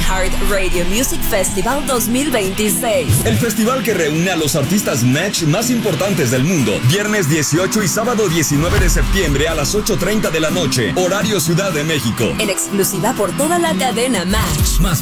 iHeart Radio Music Festival 2026. El festival que reúne a los artistas Match más importantes del mundo. Viernes 18 y sábado 19 de septiembre a las 8:30 de la noche. Horario Ciudad de México. En exclusiva por toda la cadena Match. Más